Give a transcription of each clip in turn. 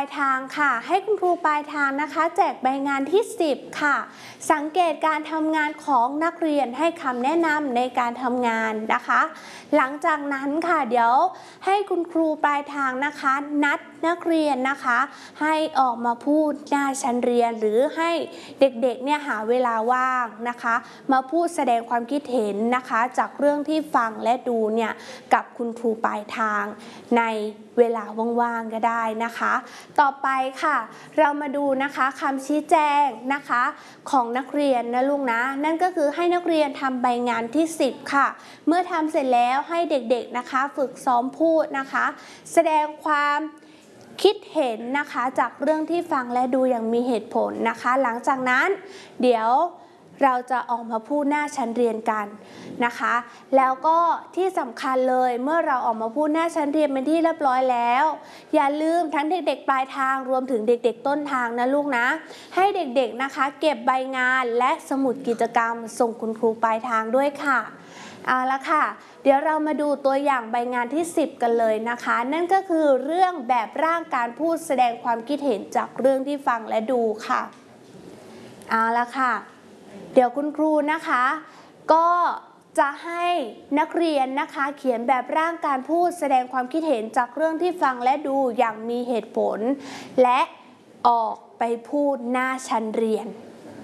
ทางค่ะให้คุณครูปลายทางนะคะแจกใบงานที่10ค่ะสังเกตการทำงานของนักเรียนให้คำแนะนำในการทำงานนะคะหลังจากนั้นค่ะเดี๋ยวให้คุณครูปลายทางนะคะนัดนักเรียนนะคะให้ออกมาพูดหน้าชั้นเรียนหรือให้เด็กๆเนี่ยหาเวลาว่างนะคะมาพูดแสดงความคิดเห็นนะคะจากเรื่องที่ฟังและดูเนี่ยกับคุณครูปลายทางในเวลาว่างๆก็ได้นะคะต่อไปค่ะเรามาดูนะคะคำชี้แจงนะคะของนักเรียนนะลูกนะนั่นก็คือให้นักเรียนทำใบงานที่10ค่ะเมื่อทำเสร็จแล้วให้เด็กๆนะคะฝึกซ้อมพูดนะคะแสดงความคิดเห็นนะคะจากเรื่องที่ฟังและดูอย่างมีเหตุผลนะคะหลังจากนั้นเดี๋ยวเราจะออกมาพูดหน้าชั้นเรียนกันนะคะแล้วก็ที่สำคัญเลยเมื่อเราออกมาพูดหน้าชั้นเรียนเป็นที่เรียบร้อยแล้วอย่าลืมทั้งเด็กๆปลายทางรวมถึงเด็กๆต้นทางนะลูกนะให้เด็กๆนะคะเก็บใบงานและสมุดกิจกรรมส่งคุณครูปลายทางด้วยค่ะเอาละค่ะเดี๋ยวเรามาดูตัวอย่างใบงานที่10กันเลยนะคะนั่นก็คือเรื่องแบบร่างการพูดแสดงความคิดเห็นจากเรื่องที่ฟังและดูค่ะเอาละค่ะเดี๋ยวคุณครูนะคะก็จะให้นักเรียนนะคะเขียนแบบร่างการพูดแสดงความคิดเห็นจากเรื่องที่ฟังและดูอย่างมีเหตุผลและออกไปพูดหน้าชั้นเรียน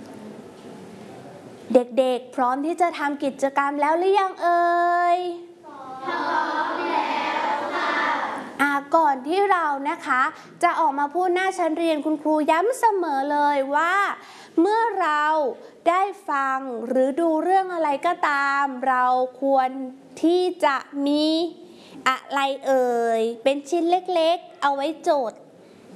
เด็กๆพร้อมที่จะทำกิจกรรมแล้วหรือยังเอ่ยพร้อมแล้วค่ะก่อนที่เรานะคะจะออกมาพูดหน้าชั้นเรียนคุณครูย้ำเสมอเลยว่าเมื่อเราได้ฟังหรือดูเรื่องอะไรก็ตามเราควรที่จะมีอะไรเอ่ยเป็นชิ้นเล็กๆเอาไว้โจทย์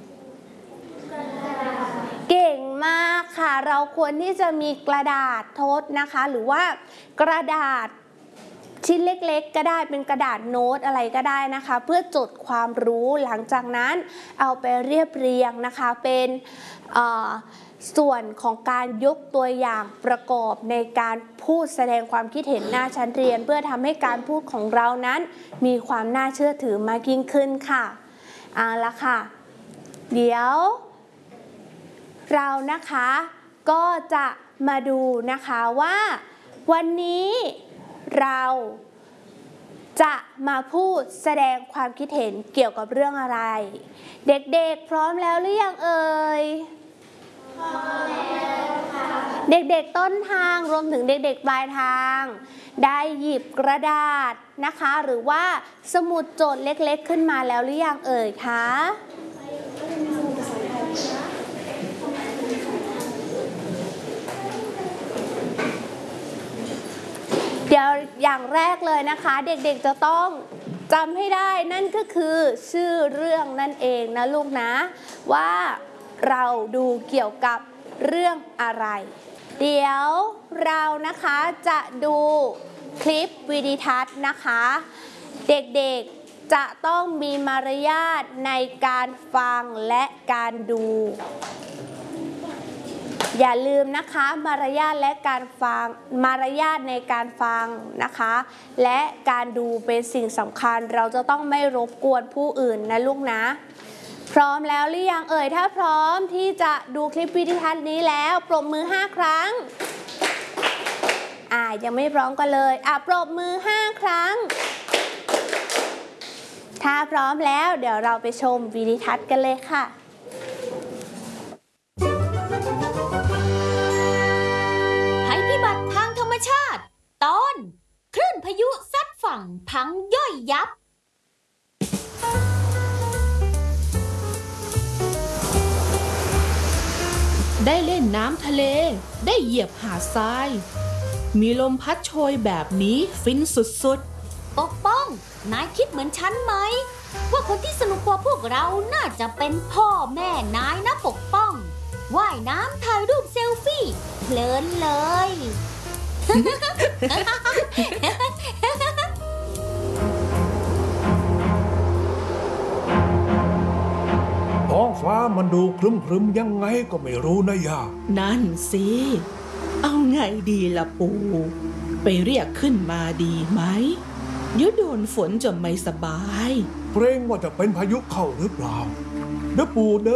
เก่งมากค่ะเราควรที่จะมีกระดาษทดนะคะหรือว่ากระดาษชิ้นเล็กๆก็ได้เป็นกระดาษโน้ตอะไรก็ได้นะคะเพื่อจดความรู้หลังจากนั้นเอาไปเรียบเรียงนะคะเป็นส่วนของการยกตัวอย่างประกอบในการพูดแสดงความคิดเห็นหน้าชั้นเรียนเพื่อทำให้การพูดของเรานั้นมีความน่าเชื่อถือมากยิ่งขึ้นค่ะเอาละค่ะเดี๋ยวเรานะคะก็จะมาดูนะคะว่าวันนี้เราจะมาพูดแสดงความคิดเห็นเกี่ยวกับเรื่องอะไรเด็กๆพร้อมแล้วหรือยังเอ่ยพร้อมแล้วค่ะเด็กๆต้นทางรวมถึงเด็กๆปลายทางได้หยิบกระดาษนะคะหรือว่าสมุดโจทย์เล็กๆขึ้นมาแล้วหรือยังเอ่ยคะเดี๋ยวอย่างแรกเลยนะคะเด็กๆจะต้องจำให้ได้นั่นก็คือชื่อเรื่องนั่นเองนะลูกนะว่าเราดูเกี่ยวกับเรื่องอะไรเดี๋ยวเรานะคะจะดูคลิปวิดีทัศน์นะคะเด็กๆจะต้องมีมารยาทในการฟังและการดูอย่าลืมนะคะมารยาทและการฟังมารยาทในการฟังนะคะและการดูเป็นสิ่งสำคัญเราจะต้องไม่รบกวนผู้อื่นนะลูกนะพร้อมแล้วหรือยังเอ่ยถ้าพร้อมที่จะดูคลิปวิดีทัศน์นี้แล้วปรบมือ5ครั้งยังไม่พร้อมกันเลยปรบมือ5ครั้งถ้าพร้อมแล้วเดี๋ยวเราไปชมวิดีทัศน์กันเลยค่ะภัยพิบัติทางธรรมชาติตอนคลื่นพายุซัดฝั่งพังย่อยยับได้เล่นน้ำทะเลได้เหยียบหาดทรายมีลมพัดโชยแบบนี้ฟินสุดๆปกป้องนายคิดเหมือนฉันไหมว่าคนที่สนุกกว่าพวกเราน่าจะเป็นพ่อแม่นายนะปกป้องว่ายน้ำถ่ายรูปเซลฟี่เพลินเลยท้องฟ้ามันดูครึ้มๆยังไงก็ไม่รู้นะย่านั่นสิเอาไงดีล่ะปู่ไปเรียกขึ้นมาดีไหมเดี๋ยวโดนฝนจะไม่สบายเกรงว่าจะเป็นพายุเข้าหรือเปล่าเดี๋ยวปู่เดิน